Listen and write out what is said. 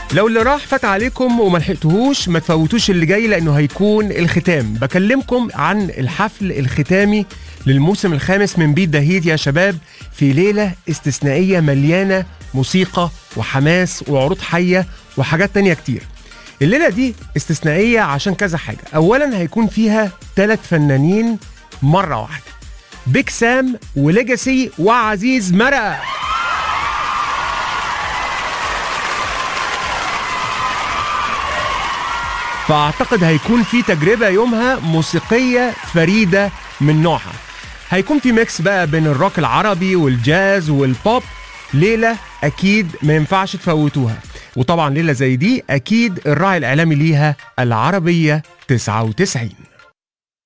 لو اللي راح فات عليكم وما لحقتوهوش ما تفوتوش اللي جاي، لانه هيكون الختام. بكلمكم عن الحفل الختامي للموسم الخامس من بيت دهيت يا شباب، في ليلة استثنائية مليانة موسيقى وحماس وعروض حية وحاجات تانية كتير. الليلة دي استثنائية عشان كذا حاجة. اولا هيكون فيها 3 فنانين مرة واحدة، بيك سام وليجاسي وعزيز مرقة. فأعتقد هيكون في تجربة يومها موسيقية فريدة من نوعها. هيكون في ميكس بقى بين الروك العربي والجاز والبوب. ليلة أكيد ما ينفعش تفوتوها. وطبعا ليلة زي دي أكيد الراعي الإعلامي ليها العربية 99.